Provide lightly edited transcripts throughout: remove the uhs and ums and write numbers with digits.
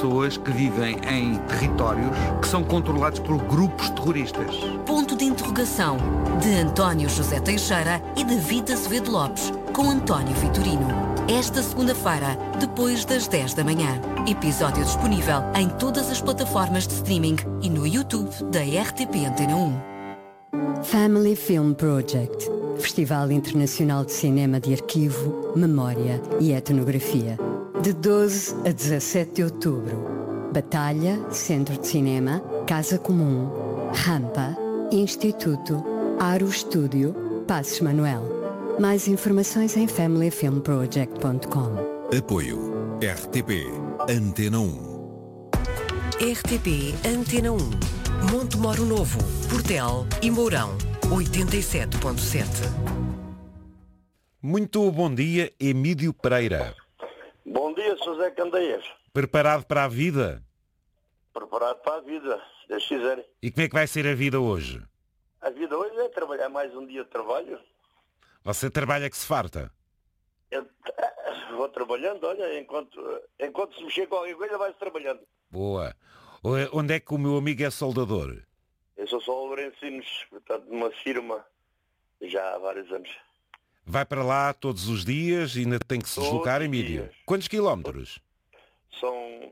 pessoas que vivem em territórios que são controlados por grupos terroristas. Ponto de interrogação, de António José Teixeira e David Azevedo Lopes, com António Vitorino. Esta segunda-feira, depois das 10 da manhã. Episódio disponível em todas as plataformas de streaming e no YouTube da RTP Antena 1. Family Film Project. Festival Internacional de Cinema de Arquivo, Memória e Etnografia. De 12 a 17 de outubro. Batalha, Centro de Cinema, Casa Comum, Rampa, Instituto, Aro Estúdio, Passos Manuel. Mais informações em familyfilmproject.com. Apoio RTP Antena 1. RTP Antena 1. Monte Moro Novo, Portel e Mourão, 87.7. Muito bom dia, Emílio Pereira. Bom dia, José Candeias. Preparado para a vida? Preparado para a vida, se Deus quiser. E como é que vai ser a vida hoje? A vida hoje é trabalhar mais um dia de trabalho. Você trabalha que se farta? Eu vou trabalhando, olha, enquanto se mexer com alguma coisa, vai-se trabalhando. Boa. Onde é que o meu amigo é soldador? Eu sou soldador em Sines, portanto, numa firma, já há vários anos. Vai para lá todos os dias e ainda tem que se deslocar, Emílio? Quantos quilómetros? São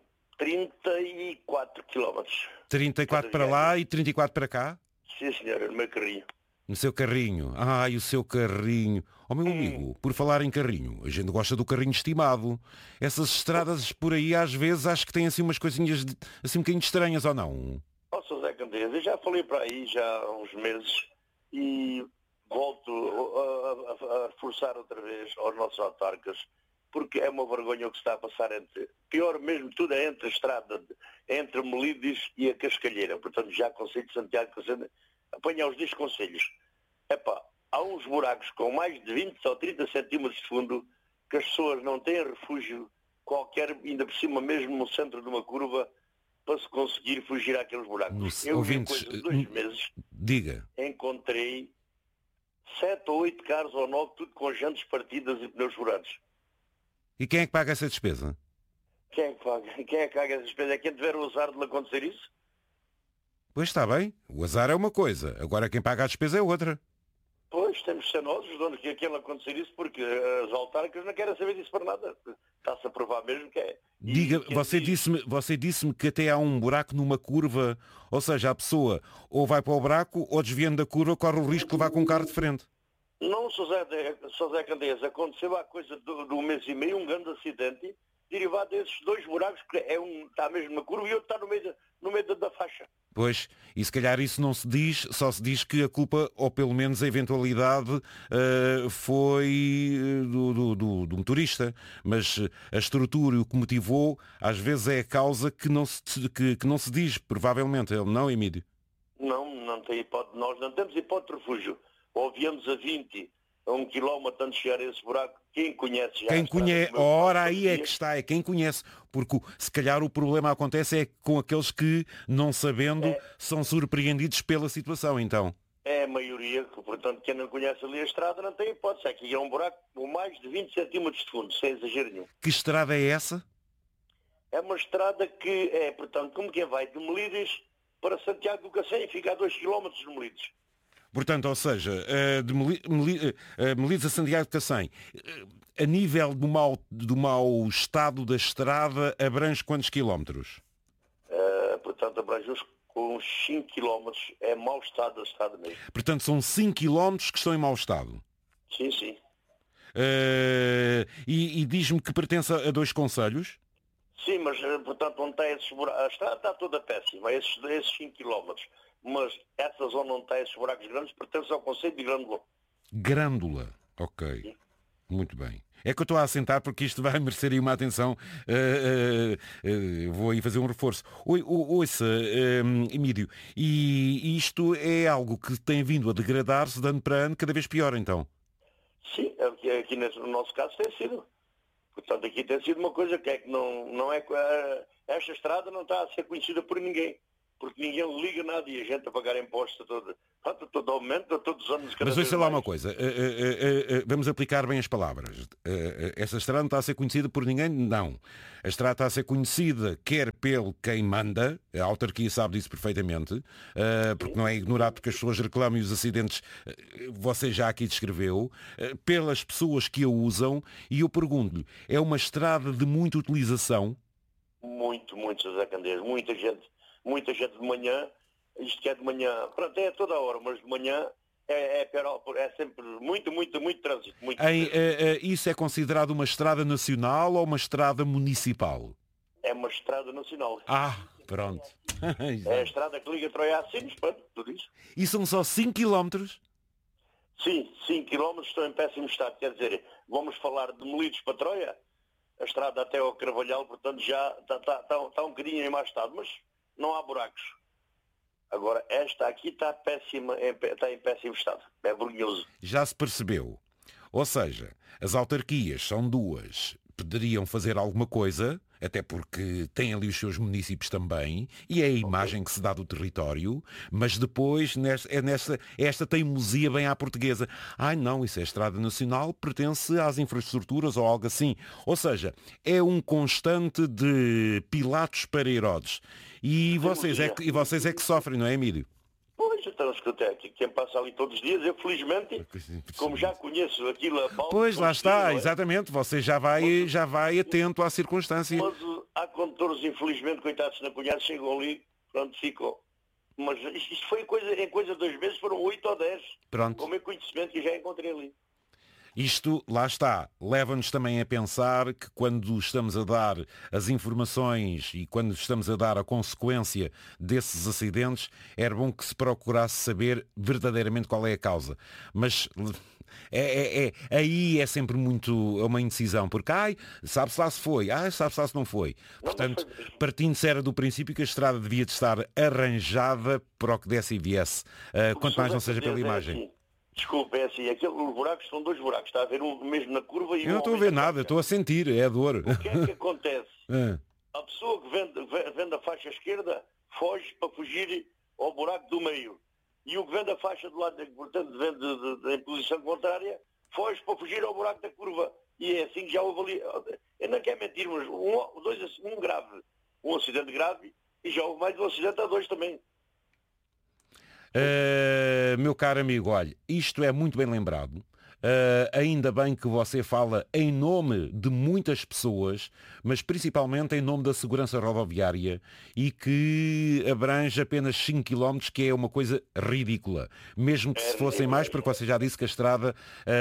34 quilómetros. 34 para lá e 34 para cá? Sim, senhor, no meu carrinho. No seu carrinho. Ai, o seu carrinho. Oh, meu amigo, por falar em carrinho, a gente gosta do carrinho estimado. Essas estradas por aí, às vezes, acho que têm assim umas coisinhas assim um bocadinho estranhas, ou não? Ó, José Candeias, eu já falei para aí já há uns meses e volto a reforçar outra vez aos nossos autarcas, porque é uma vergonha o que se está a passar pior mesmo tudo é entre a estrada, entre Melides e a Cascalheira, portanto já Concelho de Santiago, apanha os 10 concelhos. Epá, há uns buracos com mais de 20 ou 30 centímetros de fundo que as pessoas não têm refúgio qualquer, ainda por cima mesmo no centro de uma curva, para se conseguir fugir àqueles buracos. Eu vi coisa de 2 meses, diga, encontrei 7 ou 8 carros ou 9, tudo com jantes partidas e pneus furados. E quem é que paga essa despesa? Quem é que paga? Quem é que paga essa despesa? É quem tiver o azar de lhe acontecer isso? Pois está bem, o azar é uma coisa, agora quem paga a despesa é outra. Pois, temos de ser nós os donos que aquilo acontecer isso, porque as autárquicas não querem saber disso para nada. Está-se a provar mesmo que é. Diga, você disse-me que até há um buraco numa curva, ou seja, a pessoa ou vai para o buraco ou desviando da curva corre o risco de levar com um carro de frente. Não, José Candeias, aconteceu há coisa de um mês e meio um grande acidente derivado desses 2 buracos, que está mesmo na curva e outro está no meio da faixa. Pois, e se calhar isso não se diz, só se diz que a culpa, ou pelo menos a eventualidade, foi do motorista. Mas a estrutura e o que motivou, às vezes é a causa que não se diz, provavelmente. Não, Emílio? Não tem hipótese. Nós não temos hipótese de refúgio. Ou viemos a 20, a 1 quilómetro antes de chegar a esse buraco. Quem conhece já. Quem conhece, ora aí é que está, é quem conhece. Porque se calhar o problema acontece é com aqueles que, não sabendo, são surpreendidos pela situação, então. É a maioria, portanto, quem não conhece ali a estrada não tem hipótese. Aqui é um buraco com mais de 20 centímetros de fundo, sem exagero nenhum. Que estrada é essa? É uma estrada que é, portanto, como quem vai de Melides para Santiago do Cacém, fica a 2 quilómetros de Melides. Portanto, ou seja, de Melides a Santiago de Cacém, a nível do mau estado da estrada, abrange quantos quilómetros? Portanto, abrange uns 5 quilómetros, é mau estado da estrada mesmo. Portanto, são 5 quilómetros que estão em mau estado? Sim, sim. E diz-me que pertence a 2 concelhos? Sim, mas, portanto, onde está esses buracos, a estrada está toda péssima, esses 5 quilómetros. Mas essa zona onde está esses buracos grandes pertence ao conceito de Grândola. Grândola, ok. Sim. Muito bem. É que eu estou a assentar porque isto vai merecer aí uma atenção. Vou aí fazer um reforço. Ouça, Emílio, e isto é algo que tem vindo a degradar-se de ano para ano, cada vez pior, então? Sim, aqui no nosso caso tem sido. Portanto, aqui tem sido uma coisa que é que não é... Esta estrada não está a ser conhecida por ninguém. porque ninguém liga nada e a gente a pagar impostos a todo aumento, a todos os anos. Mas ouça lá uma coisa, vamos aplicar bem as palavras. Essa estrada não está a ser conhecida por ninguém? Não. A estrada está a ser conhecida quer pelo quem manda, a autarquia sabe disso perfeitamente, porque não é ignorado porque as pessoas reclamam e os acidentes, você já aqui descreveu, pelas pessoas que a usam, e eu pergunto-lhe, é uma estrada de muita utilização? Muito, José Candeias, muita gente de manhã. Isto que é de manhã, pronto, é toda a hora, mas de manhã é sempre muito trânsito. Isso é considerado uma estrada nacional ou uma estrada municipal? É uma estrada nacional. Pronto. É a estrada que liga Troia a Sines, pronto, tudo isso. E são só 5 km? Sim, 5 km estão em péssimo estado. Quer dizer, vamos falar de Melides para Troia, a estrada até ao Carvalhal, portanto já está um bocadinho em mau estado, mas não há buracos. Agora, esta aqui está péssima, está em péssimo estado. É vergonhoso. Já se percebeu. Ou seja, as autarquias são duas. Poderiam fazer alguma coisa, até porque têm ali os seus municípios também, e é a imagem que se dá do território, mas depois esta teimosia bem à portuguesa. Não, isso é estrada nacional, pertence às infraestruturas ou algo assim. Ou seja, é um constante de Pilatos para Herodes. E vocês é que sofrem, não é, Emílio? Pois, então, quem passa ali todos os dias, eu felizmente, como já conheço aquilo a Paulo... Pois, lá está, exatamente, você já vai atento à circunstância. Mas há condutores, infelizmente, coitados, não conhecem, chegam ali, pronto, ficam. Mas isto foi em coisa de 2 meses, foram 8 ou 10. Pronto. Com o meu conhecimento que já encontrei ali. Isto, lá está, leva-nos também a pensar que quando estamos a dar as informações e quando estamos a dar a consequência desses acidentes, era bom que se procurasse saber verdadeiramente qual é a causa. Mas aí é sempre uma indecisão, porque sabe-se lá se foi, sabe-se lá se não foi. Portanto, partindo-se era do princípio que a estrada devia de estar arranjada para o que desse e viesse, quanto mais não seja pela imagem. Desculpa, é assim, aqueles buracos são 2 buracos, está a ver um mesmo na curva e eu não estou a ver nada, estou a sentir, é a dor. O que é que acontece? A pessoa que vende a faixa esquerda foge para fugir ao buraco do meio. E o que vende a faixa do lado, portanto, vende em posição contrária, foge para fugir ao buraco da curva. E é assim que já houve ali. Eu não quero mentir, mas um acidente grave, e já houve mais de um acidente a 2 também. Meu caro amigo, olha, isto é muito bem lembrado. Ainda bem que você fala em nome de muitas pessoas, mas principalmente em nome da segurança rodoviária, e que abrange apenas 5 km, que é uma coisa ridícula. Mesmo que se fossem mais, porque você já disse que a estrada,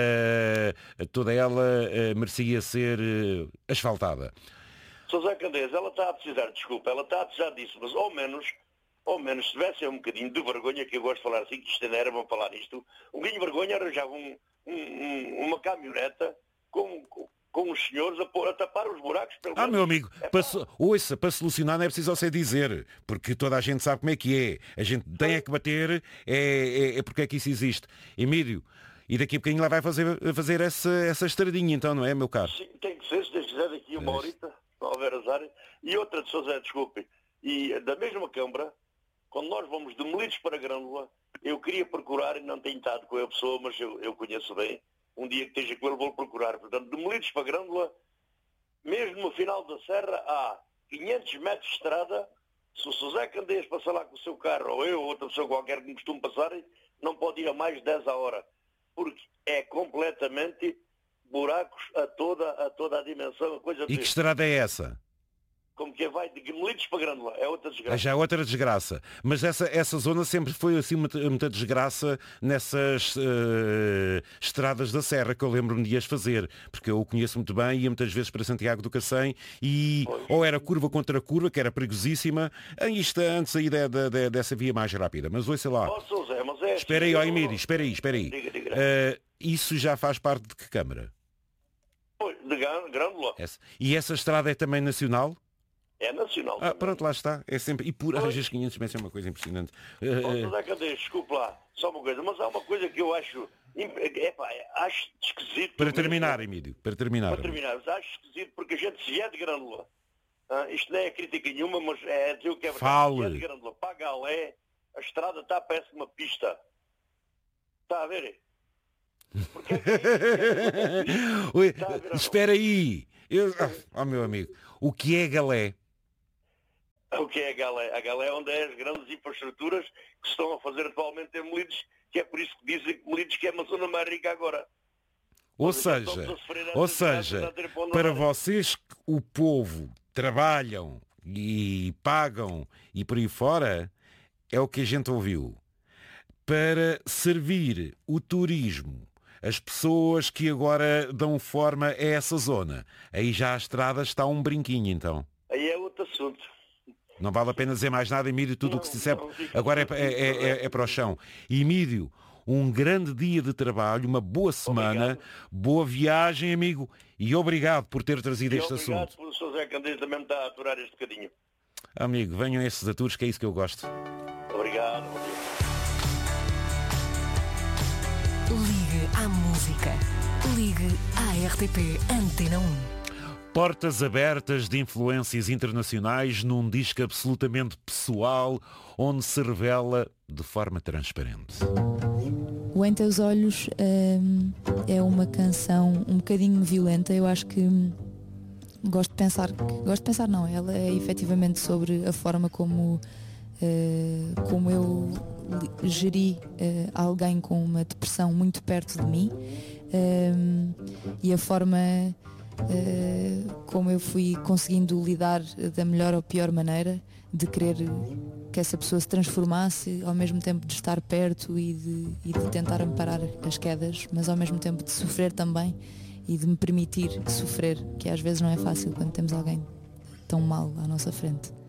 toda ela, merecia ser asfaltada. José Candeias, ela está a precisar, desculpa, ela está a precisar disso, mas ao menos se tivesse um bocadinho de vergonha, que eu gosto de falar assim, que isto não era bom falar nisto, um bocadinho de vergonha, arranjava uma caminhoneta com os senhores a tapar os buracos. Meu amigo, para solucionar não é preciso você dizer, porque toda a gente sabe como é que é. A gente tem que bater, é porque é que isso existe. Emílio, e daqui a bocadinho lá vai fazer essa estradinha, então, não é, meu caro? Sim, tem que ser, se Deus quiser, daqui uma horita, não houver azar. E outra de José, desculpe, e da mesma Câmara, quando nós vamos de Melides para Grândola, eu queria procurar, e não tenho estado com a pessoa, mas eu conheço bem, um dia que esteja com ele vou procurar. Portanto, de Melides para Grândola, mesmo no final da serra, há 500 metros de estrada. Se o José Candeias passar lá com o seu carro, ou eu, ou outra pessoa qualquer que me costume passar, não pode ir a mais de 10 a hora. Porque é completamente buracos a toda a dimensão. E que estrada é essa? Como que vai de Melides para Grândola, é outra desgraça. Já é outra desgraça. Mas essa zona sempre foi assim muita desgraça nessas estradas da Serra, que eu lembro-me de as fazer, porque eu o conheço muito bem, ia muitas vezes para Santiago do Cacém e ou era curva contra curva, que era perigosíssima, isto antes aí dessa via mais rápida. Mas ouça lá. Espera aí, Emílio, espera aí. Diga. Isso já faz parte de que Câmara? De Grândola. E essa estrada é também nacional? É nacional. Pronto, lá está. É sempre... E por arranjar 500 metros é uma coisa impressionante. Desculpe lá, só uma coisa. Mas há uma coisa que eu acho esquisito. Para terminar, Emílio. Para terminar. Acho esquisito porque a gente se é de Grândola. Isto não é crítica nenhuma, mas é dizer o que é verdade. Fale. Para a Galé, a estrada está parece uma pista. Está a ver? Porque Oi, espera aí. Meu amigo, o que é Galé? O que é a Galé? A Galé é onde é as grandes infraestruturas que se estão a fazer atualmente em Melides, que é por isso que dizem que Melides que é uma zona mais rica agora. Ou seja, para vocês que o povo trabalham e pagam e por aí fora, é o que a gente ouviu. Para servir o turismo, as pessoas que agora dão forma a essa zona, aí já a estrada está um brinquinho, então. Aí é outro assunto. Não vale a pena dizer mais nada, Emílio, tudo o que se disser agora é para o chão. Emílio, um grande dia de trabalho, uma boa semana, boa viagem, amigo, e obrigado por ter trazido este assunto. Obrigado por o Sr. Zé Candido também me está a aturar este bocadinho. Amigo, venham esses aturos, que é isso que eu gosto. Obrigado. Ligue à música. Ligue à RTP Antena 1. Portas abertas de influências internacionais num disco absolutamente pessoal, onde se revela de forma transparente. O Em Teus Olhos é uma canção um bocadinho violenta. Eu acho que ela é efetivamente sobre a forma como eu geri alguém com uma depressão muito perto de mim, e a forma como eu fui conseguindo lidar da melhor ou pior maneira, de querer que essa pessoa se transformasse, ao mesmo tempo de estar perto e de tentar amparar as quedas, mas ao mesmo tempo de sofrer também e de me permitir sofrer, que às vezes não é fácil quando temos alguém tão mal à nossa frente.